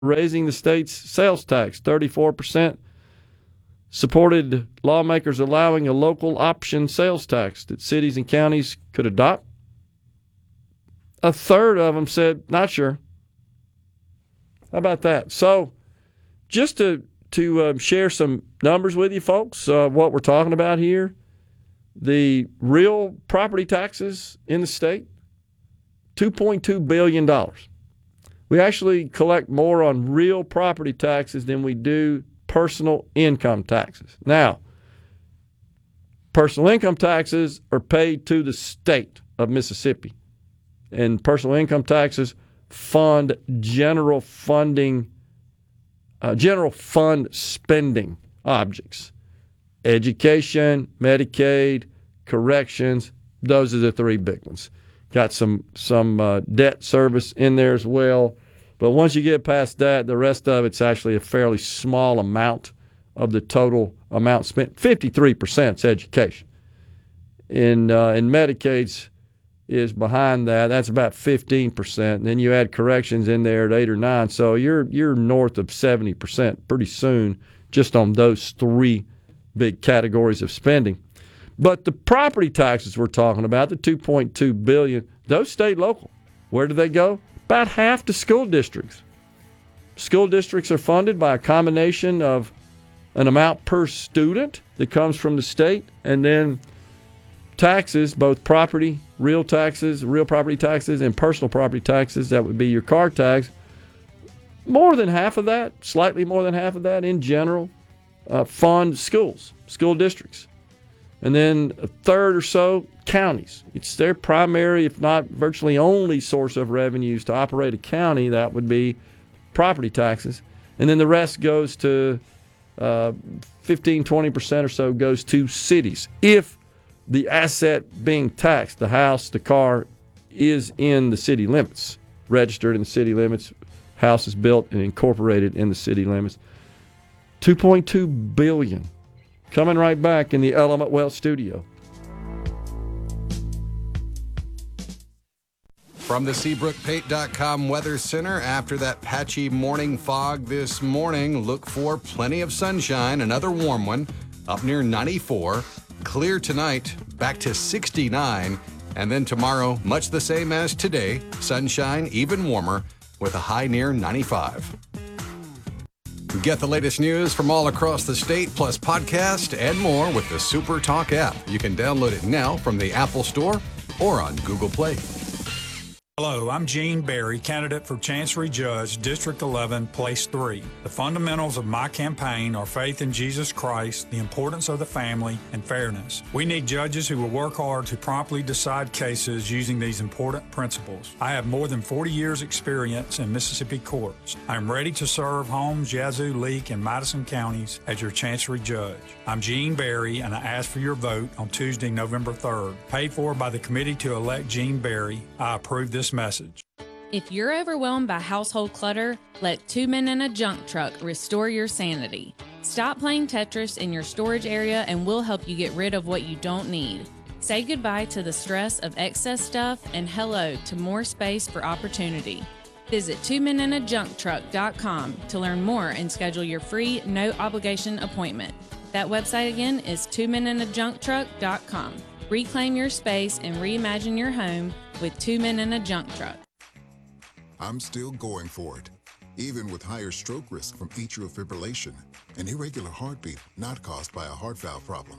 raising the state's sales tax 34%, supported lawmakers allowing a local option sales tax that cities and counties could adopt. A third of them said, not sure. How about that? So just to share some numbers with you folks, what we're talking about here, the real property taxes in the state, $2.2 billion. We actually collect more on real property taxes than we do personal income taxes. Now, personal income taxes are paid to the state of Mississippi, and personal income taxes fund general fund spending objects. Education, Medicaid, corrections, those are the three big ones. Got some debt service in there as well. But once you get past that, the rest of it's actually a fairly small amount of the total amount spent. 53% is education. And Medicaid's is behind that. That's about 15%. And then you add corrections in there at 8 or 9. So you're north of 70% pretty soon just on those three big categories of spending. But the property taxes we're talking about, the $2.2 billion, those stay local. Where do they go? About half to school districts. School districts are funded by a combination of an amount per student that comes from the state, and then taxes, both real property taxes, and personal property taxes. That would be your car tax. More than half of that, slightly more than half of that in general, fund schools, school districts. And then a third or so, counties. It's their primary, if not virtually only, source of revenues to operate a county. That would be property taxes. And then the rest goes to 15-20% or so goes to cities. If the asset being taxed, the house, the car, is in the city limits, registered in the city limits, house is built and incorporated in the city limits. $2.2 billion. Coming right back in the Element Wealth studio. From the SeabrookPate.com Weather Center, after that patchy morning fog this morning, look for plenty of sunshine, another warm one, up near 94. Clear tonight, back to 69. And then tomorrow, much the same as today, sunshine, even warmer, with a high near 95. Get the latest news from all across the state, plus podcast and more with the Super Talk app. You can download it now from the Apple Store or on Google Play. Hello, I'm Gene Berry, candidate for Chancery Judge, District 11, Place 3. The fundamentals of my campaign are faith in Jesus Christ, the importance of the family, and fairness. We need judges who will work hard to promptly decide cases using these important principles. I have more than 40 years' experience in Mississippi courts. I'm ready to serve Holmes, Yazoo, Leake, and Madison counties as your Chancery Judge. I'm Gene Berry, and I ask for your vote on Tuesday, November 3rd. Paid for by the Committee to Elect Gene Berry, I approve this message. If you're overwhelmed by household clutter, let Two Men in a Junk Truck restore your sanity. Stop playing Tetris in your storage area and we'll help you get rid of what you don't need. Say goodbye to the stress of excess stuff and hello to more space for opportunity. Visit twomeninajuncktruck.com to learn more and schedule your free, no-obligation appointment. That website again is twomeninajuncktruck.com. Reclaim your space and reimagine your home with Two Men in a Junk Truck. I'm still going for it, even with higher stroke risk from atrial fibrillation, an irregular heartbeat not caused by a heart valve problem.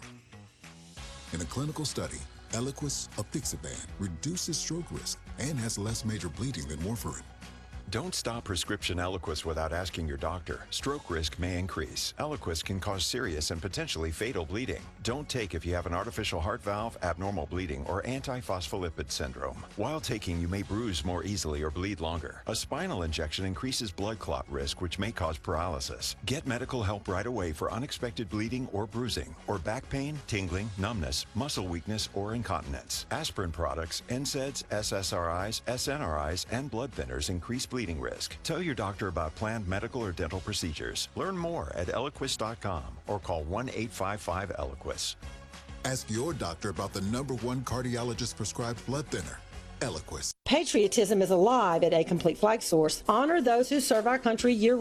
In a clinical study, Eliquis apixaban reduces stroke risk and has less major bleeding than warfarin. Don't stop prescription Eliquis without asking your doctor. Stroke risk may increase. Eliquis can cause serious and potentially fatal bleeding. Don't take if you have an artificial heart valve, abnormal bleeding, or antiphospholipid syndrome. While taking, you may bruise more easily or bleed longer. A spinal injection increases blood clot risk, which may cause paralysis. Get medical help right away for unexpected bleeding or bruising, or back pain, tingling, numbness, muscle weakness, or incontinence. Aspirin products, NSAIDs, SSRIs, SNRIs, and blood thinners increase bleeding risk. Tell your doctor about planned medical or dental procedures. Learn more at Eliquis.com or call 1-855-ELIQUIS. Ask your doctor about the #1 cardiologist prescribed blood thinner. Eliquis. Patriotism is alive at A Complete Flag Source. Honor those who serve our country year